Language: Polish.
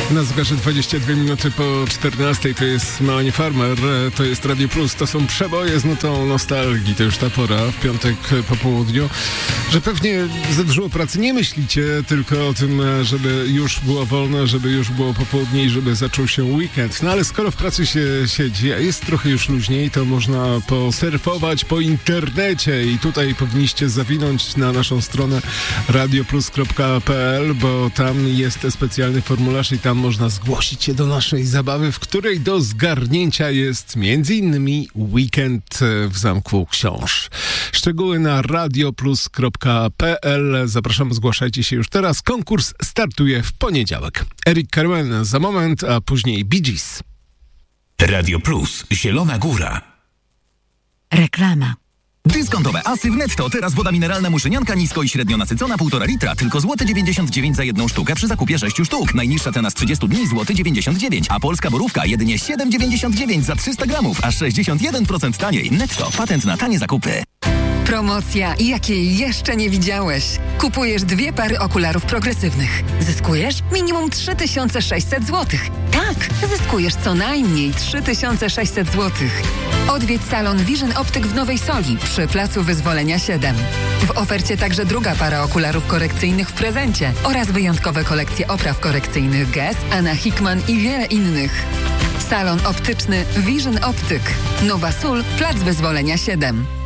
Na zegarze 22 minuty po 14. To jest Melanie Farmer, to jest Radio Plus, to są przeboje z nutą nostalgii. To już ta pora, w piątek po południu, że pewnie za dużo pracy nie myślicie tylko o tym, żeby już było wolno, żeby już było popołudnie i żeby zaczął się weekend. No ale skoro w pracy się siedzi, a jest trochę już luźniej, to można posurfować po internecie i tutaj powinniście zawinąć na naszą stronę radioplus.pl, bo tam jest specjalny formularz i tam można zgłosić się do naszej zabawy, w której do zgarnięcia jest m.in. weekend w Zamku Książ. Szczegóły na radioplus.pl. Zapraszam, zgłaszajcie się już teraz. Konkurs startuje w poniedziałek. Eric Carmen za moment, a później Bee Gees. Radio Plus, Zielona Góra. Reklama. Dyskontowe asy w Netto. Teraz woda mineralna Muszynianka nisko i średnio nasycona 1,5 litra. Tylko złoty 99 za jedną sztukę przy zakupie 6 sztuk. Najniższa cena z 30 dni złoty 99, a polska borówka jedynie 7,99 za 300 gramów, aż 61% taniej. Netto. Patent na tanie zakupy. Promocja, jakiej jeszcze nie widziałeś. Kupujesz 2 pary okularów progresywnych. Zyskujesz minimum 3600 zł. Tak, zyskujesz co najmniej 3600 zł. Odwiedź salon Vision Optyk w Nowej Soli przy Placu Wyzwolenia 7. W ofercie także druga para okularów korekcyjnych w prezencie oraz wyjątkowe kolekcje opraw korekcyjnych Guess, Anna Hickman i wiele innych. Salon optyczny Vision Optyk. Nowa Sól, Plac Wyzwolenia 7.